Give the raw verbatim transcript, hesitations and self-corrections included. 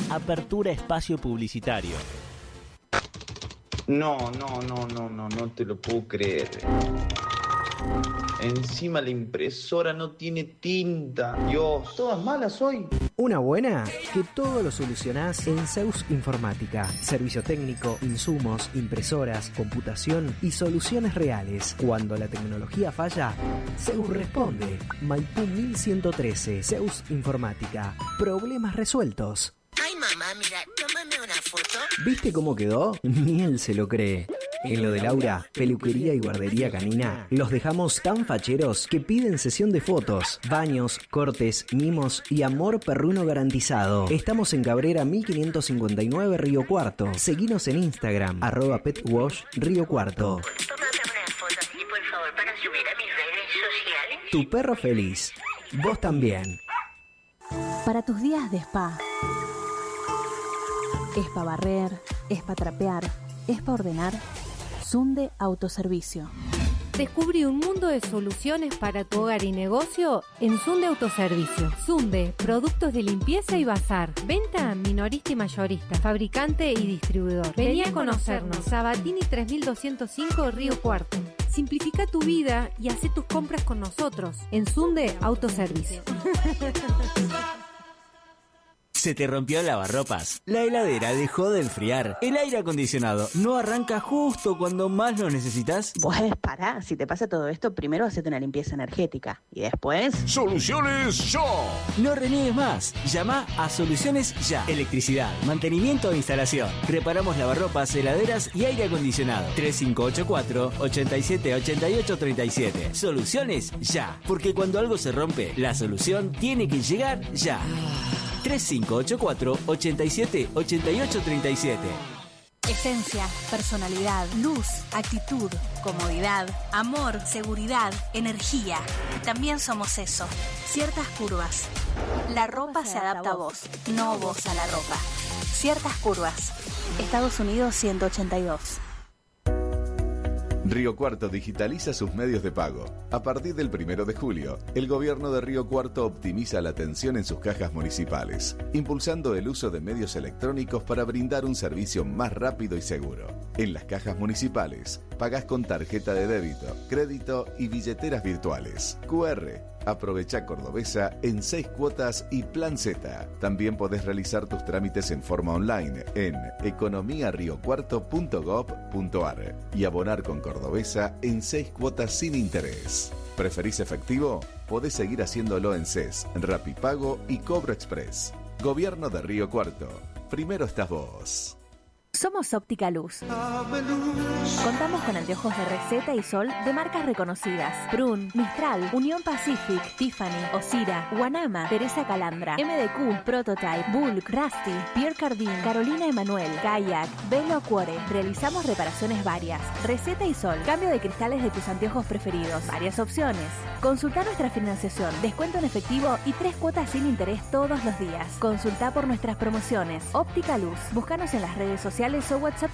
Apertura espacio publicitario. No, no, no, no, no, no te lo puedo creer. Encima la impresora no tiene tinta. Dios, todas malas hoy. Una buena, que todo lo solucionás en Zeus Informática. Servicio técnico, insumos, impresoras, computación y soluciones reales. Cuando la tecnología falla, Zeus responde. Maipú mil ciento trece, Zeus Informática. Problemas resueltos. Ay, mamá, mira, tómame una foto. ¿Viste cómo quedó? Ni él se lo cree. En lo de Laura, peluquería y guardería canina, los dejamos tan facheros que piden sesión de fotos, baños, cortes, mimos y amor perruno garantizado. Estamos en Cabrera mil quinientos cincuenta y nueve Río Cuarto. Seguinos en Instagram, arroba petwash Río Cuarto. Tómame una foto así, por favor, para subir a mis redes sociales. Tu perro feliz. Vos también. Para tus días de spa. Es para barrer, es para trapear, es para ordenar. Sunde Autoservicio. Descubrí un mundo de soluciones para tu hogar y negocio en Sunde Autoservicio. Sunde, productos de limpieza y bazar. Venta minorista y mayorista, fabricante y distribuidor. Vení a conocernos. Sabatini tres mil doscientos cinco Río Cuarto. Simplifica tu vida y haz tus compras con nosotros en Sunde Autoservicio. ¿Se te rompió el lavarropas? La heladera dejó de enfriar. El aire acondicionado no arranca justo cuando más lo necesitas. Pues pará, si te pasa todo esto, primero hacete una limpieza energética. Y después... ¡Soluciones Ya! No reniegues más. Llama a Soluciones Ya. Electricidad, mantenimiento e instalación. Reparamos lavarropas, heladeras y aire acondicionado. tres cinco ocho cuatro, ocho siete, ocho ocho tres siete. Soluciones Ya. Porque cuando algo se rompe, la solución tiene que llegar ya. tres cinco ocho cuatro, ocho siete, ocho ocho tres siete. Esencia, personalidad, luz, actitud, comodidad, amor, seguridad, energía. También somos eso. Ciertas curvas. La ropa se adapta a vos, no vos a la ropa. Ciertas curvas. Estados Unidos ciento ochenta y dos. Río Cuarto digitaliza sus medios de pago. A partir del primero de julio, el gobierno de Río Cuarto optimiza la atención en sus cajas municipales, impulsando el uso de medios electrónicos para brindar un servicio más rápido y seguro. En las cajas municipales, pagás con tarjeta de débito, crédito y billeteras virtuales. Q R. Aprovecha Cordobesa en seis cuotas y Plan Z. También podés realizar tus trámites en forma online en economía río cuarto punto gob punto ar y abonar con Cordobesa en seis cuotas sin interés. ¿Preferís efectivo? Podés seguir haciéndolo en C E S, Rapipago y Cobro Express. Gobierno de Río Cuarto. Primero estás vos. Somos Óptica Luz. Contamos con anteojos de receta y sol de marcas reconocidas: Prun, Mistral, Unión Pacific, Tiffany, Osira, Guanama, Teresa Calandra, M D Q, Prototype, Bulk, Rusty, Pierre Cardin, Carolina Emanuel, Kayak, Velo Cuore. Realizamos reparaciones varias. Receta y sol, cambio de cristales de tus anteojos preferidos, varias opciones. Consulta nuestra financiación, descuento en efectivo y tres cuotas sin interés todos los días. Consulta por nuestras promociones. Óptica Luz. Búscanos en las redes sociales o WhatsApp